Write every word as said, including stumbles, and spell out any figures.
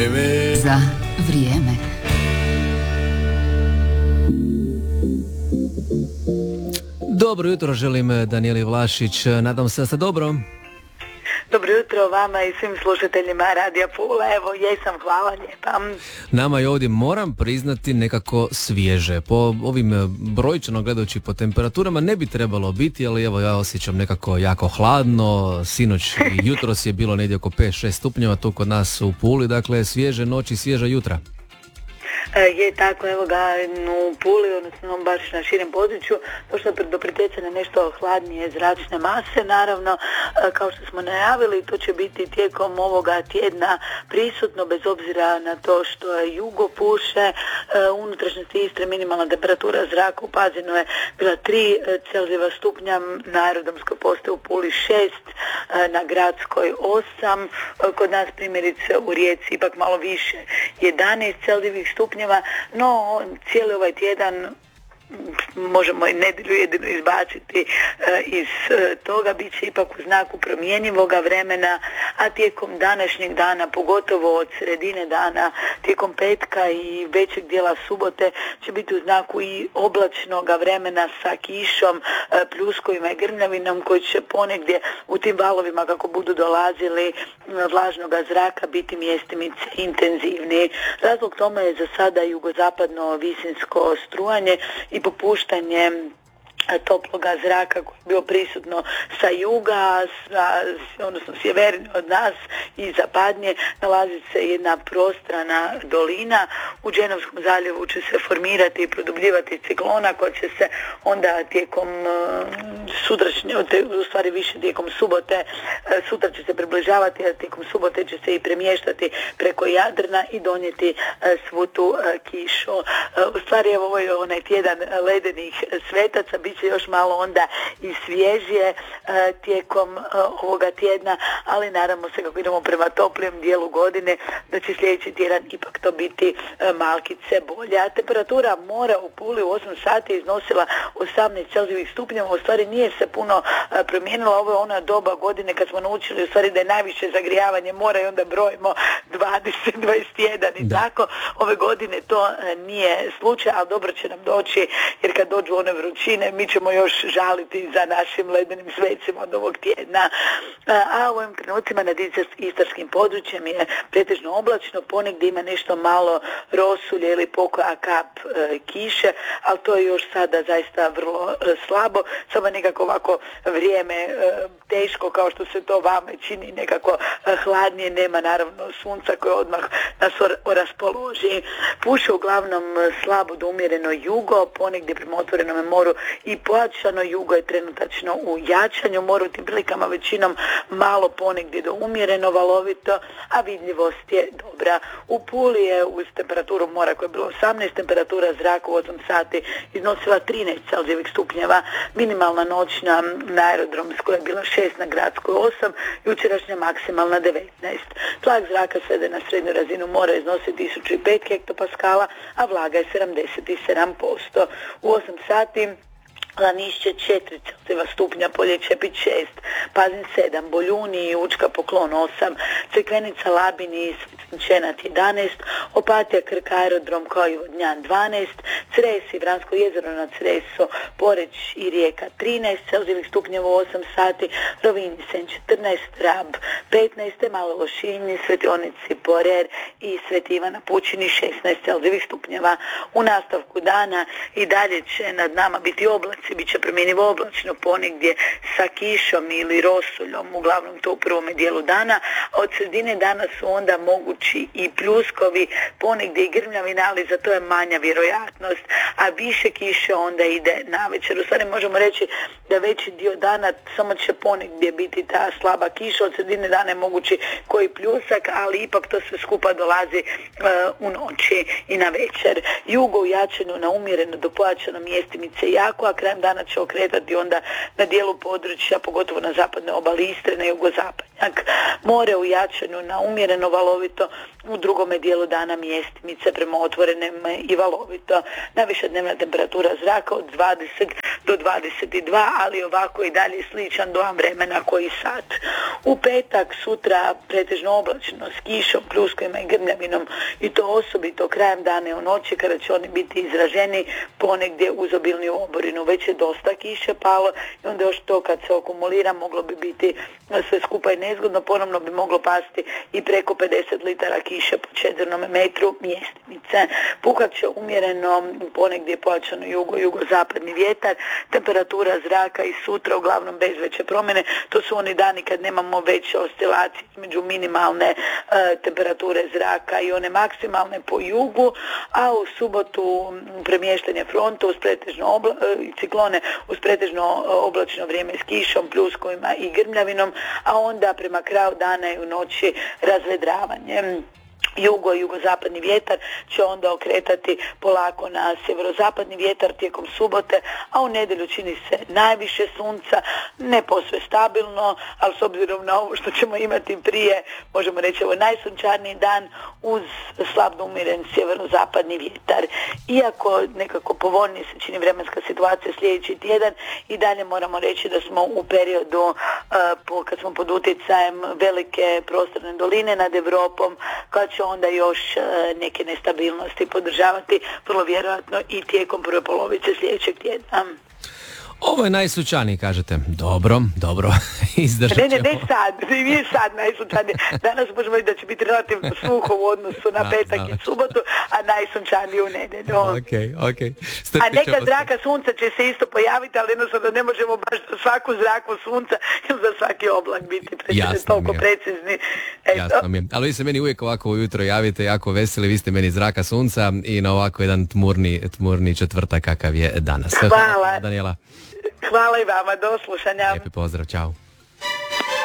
Za vrijeme. Dobro jutro želim Danijeli Vlašić, nadam se da ste dobro. Dobro jutro vama i svim slušateljima Radija Pula, evo jesam, hvala lijepa. Nama je ovdje, moram priznati, nekako svježe. Po ovim brojčano gledajući po temperaturama ne bi trebalo biti, ali evo ja osjećam nekako jako hladno, sinoć i jutros je bilo negdje oko pet šest stupnjeva tu kod nas u Puli, dakle svježe noći, svježa jutra. Je tako, evo ga u Puli, odnosno baš na širem području, došlo do pritecanja nešto hladnije zračne mase, naravno, kao što smo najavili, to će biti tijekom ovoga tjedna prisutno, bez obzira na to što je jugo puše, u unutrašnjosti Istre minimalna temperatura zraka u Pazinu je bila tri Celzijeva stupnja, na aerodromskoj postaji u Puli šest, na Gradskoj osam, kod nas primjerice u Rijeci ipak malo više, jedanaest Celzijevih stupnjeva, no cijeli ovaj tjedan možemo i nedjelju jedino izbaciti e, iz e, toga, bit će ipak u znaku promjenjivoga vremena, a tijekom današnjeg dana, pogotovo od sredine dana, tijekom petka i većeg dijela subote će biti u znaku i oblačnoga vremena sa kišom, e, pljuskovima i grmljavinom koji će ponegdje u tim valovima kako budu dolazili e, vlažnoga zraka biti mjestimice intenzivniji. Razlog tome je za sada jugozapadno visinsko strujanje i popuštanje toploga zraka koji je bio prisutno sa juga, sa, odnosno sjevernije od nas i zapadnje, nalazi se jedna prostrana dolina. U Dženovskom zaljevu će se formirati i produbljivati ciklona koja će se onda tijekom uh, sutrašnje, u stvari više tijekom subote, uh, sutra će se približavati, a tijekom subote će se i premještati preko Jadrana i donijeti uh, svu tu uh, kišu. Uh, u stvari evo ovo je onaj tjedan ledenih svetaca, bit će još malo onda i svježije e, tijekom e, ovoga tjedna, ali naravno se kako idemo prema toplijem dijelu godine da će sljedeći tjedan ipak to biti e, malkice bolje. A temperatura mora u Puli u osam sati iznosila osamnaest Celzijevih stupnjeva, u stvari nije se puno e, promijenila, ovo je ona doba godine kad smo naučili u stvari da je najviše zagrijavanje mora i onda brojimo dvadeset, dvadeset jedan i da. Tako. Ove godine to e, nije slučaj, ali dobro će nam doći jer kad dođu one vrućine mi ćemo još žaliti za našim ledenim svecima od ovog tjedna. A u ovim trenucima nad istarskim područjem je pretežno oblačno, ponegdje ima nešto malo rosulje ili pokoja kap e, kiše, ali to je još sada zaista vrlo e, slabo, samo nekako ovako vrijeme e, teško kao što se to vama čini, nekako e, hladnije, nema naravno sunca koje odmah nas raspoloži. Puše uglavnom slabo do umjereno jugo, ponegdje prema otvorenom moru i pojačano jugo je trenutačno u jačanju, moru tim prilikama većinom malo ponegdje do umjereno valovito, a vidljivost je dobra. U Puli je uz temperaturu mora koja je bila osamnaest, temperatura zraka u osam sati iznosila trinaest Celzijevih stupnjeva, minimalna noćna na aerodromskoj je bila šest, na Gradskoj osam, jučerašnja maksimalna devetnaest. Tlak zraka svede na srednju razinu mora iznosi tisuću pet hektopaskala, a vlaga je sedamdeset sedam posto. U osam sati Lanišće četiri Celzijeva stupnja, Polje Čepić šest, Pazin sedam, Boljuni i Učka Poklon osam, Crikvenica, Labin i Svetvinčenat jedanaest, Opatija, Krk, aerodrom kao i Vodnjan dvanaest, Cres i Vransko jezero na Cresu, Poreć i Rijeka trinaest Celzijevih stupnjeva u osam sati, Rovinj i Senj četrnaest, Rab petnaest, Malo Lošinji, Svetionici, Porer i Sveti Ivan na Pučini šesnaest Celzijevih stupnjeva. U nastavku dana i dalje će nad nama biti oblaci, bit će promjenjivo oblačno, ponegdje sa kišom ili rosuljom, uglavnom to u prvome dijelu dana, a od sredine dana su onda mogući i pljuskovi, ponegdje i grmljavina, ali za to je manja vjerojatnost, a više kiše onda ide na večer. U stvari možemo reći da veći dio dana samo će ponegdje biti ta slaba kiša, od sredine dana je mogući koji pljusak, ali ipak to sve skupa dolazi uh, u noći i na večer. Jugo u jačanju na umjereno do pojačano mjestimice jako, a krajem dana će okretati onda na dijelu područja, pogotovo na zapadnoj obali Istre, na jugozapadnjak. More u jačanju na umjereno valovito, u drugome dijelu dana zona mjestimice prema otvorenim i valovito. Najviša dnevna temperatura zraka od dvadeset do dvadeset dva, ali ovako i dalje sličan dojam vremena koji sat. U petak, sutra pretežno oblačno s kišom, pljuskovima i grmljavinom i to osobito krajem dana i u noći kada će oni biti izraženi ponegdje uz obilniju oborinu. Već je dosta kiše palo i onda još to kad se akumulira moglo bi biti sve skupa i nezgodno, ponovno bi moglo pasti i preko pedeset litara kiše po četvrnom metru mjestimice. Puhat će umjereno ponegdje pojačano jugo, jugozapadni vjetar, temperatura zraka i sutra uglavnom bez veće promjene. To su oni dani kad nemamo veće oscilacije između minimalne e, temperature zraka i one maksimalne po jugu, a u subotu premještanje fronta uz pretežno obla, e, ciklone uz pretežno oblačno vrijeme s kišom, pljuskovima i grmljavinom, a onda prema kraju dana i u noći razvedravanje. Jugo i jugozapadni vjetar će onda okretati polako na sjeverozapadni vjetar tijekom subote, a u nedjelju čini se najviše sunca, ne posve stabilno, ali s obzirom na ovo što ćemo imati prije, možemo reći ovo najsunčaniji dan uz slabno umjeren sjeverozapadni vjetar. Iako nekako povoljnije se čini vremenska situacija sljedeći tjedan, i dalje moramo reći da smo u periodu uh, kad smo pod utjecajem velike prostorne doline nad Europom, kad će onda još neke nestabilnosti podržavati vrlo vjerojatno i tijekom prve polovice sljedećeg tjedna. Ovo je najsunčaniji, kažete. Dobro, dobro. Izdržat ćemo. Ne, ne, ne sad. Nije sad najsunčaniji. Danas možemo reći da će biti relativno suho u odnosu na petak i subotu, a najsunčaniji u nedjelju. Okej, okej. A neka zraka sunca će se isto pojaviti, ali jednostavno ne možemo baš svaku zraku sunca ili za svaki oblak biti precizni, toliko precizni. Eto. Jasno mi je. Ali vi se meni uvijek ovako ujutro javite, jako veseli, vi ste meni zraka sunca i na ovako jedan tmurni, tmurni četvrtak kakav je danas. Hvala. Daniela. Hvala i vama, do slušanja. Lijepi pozdrav, čao.